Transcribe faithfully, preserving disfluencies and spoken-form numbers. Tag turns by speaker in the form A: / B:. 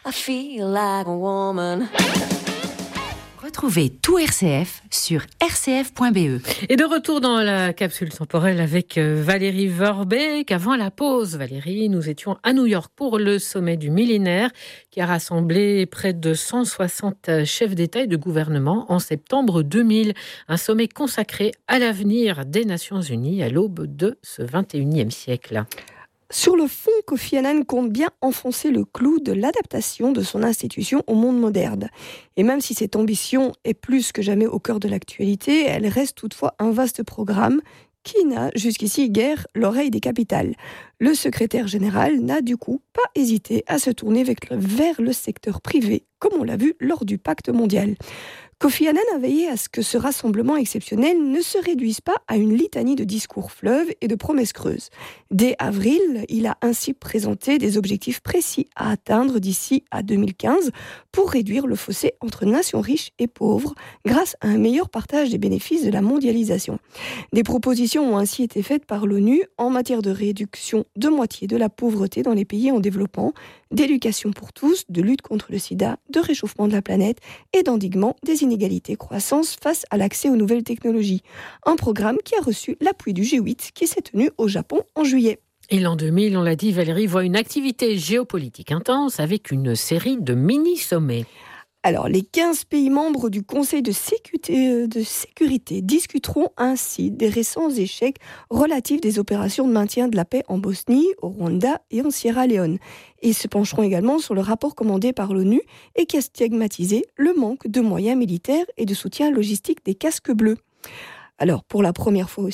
A: I feel like a woman.
B: Retrouvez tout R C F sur r c f point b e.
C: Et de retour dans la capsule temporelle avec Valérie Verbeek. Avant la pause, Valérie, nous étions à New York pour le sommet du millénaire qui a rassemblé près de cent soixante chefs d'État et de gouvernement en septembre deux mille. Un sommet consacré à l'avenir des Nations Unies à l'aube de ce vingt et unième siècle.
D: Sur le fond, Kofi Annan compte bien enfoncer le clou de l'adaptation de son institution au monde moderne. Et même si cette ambition est plus que jamais au cœur de l'actualité, elle reste toutefois un vaste programme qui n'a jusqu'ici guère l'oreille des capitales. Le secrétaire général n'a du coup pas hésité à se tourner vers le secteur privé, comme on l'a vu lors du pacte mondial. Kofi Annan a veillé à ce que ce rassemblement exceptionnel ne se réduise pas à une litanie de discours fleuves et de promesses creuses. Dès avril, il a ainsi présenté des objectifs précis à atteindre d'ici à deux mille quinze pour réduire le fossé entre nations riches et pauvres grâce à un meilleur partage des bénéfices de la mondialisation. Des propositions ont ainsi été faites par l'ONU en matière de réduction de moitié de la pauvreté dans les pays en développement, d'éducation pour tous, de lutte contre le sida, de réchauffement de la planète et d'endiguement des inégalités croissance face à l'accès aux nouvelles technologies. Un programme qui a reçu l'appui du G huit qui s'est tenu au Japon en juillet.
C: Et l'an deux mille, on l'a dit, Valérie voit une activité géopolitique intense avec une série de mini-sommets.
D: Alors, les quinze pays membres du Conseil de sécurité, de sécurité discuteront ainsi des récents échecs relatifs des opérations de maintien de la paix en Bosnie, au Rwanda et en Sierra Leone. Et se pencheront également sur le rapport commandé par l'ONU et qui a stigmatisé le manque de moyens militaires et de soutien logistique des casques bleus. Alors, pour la première fois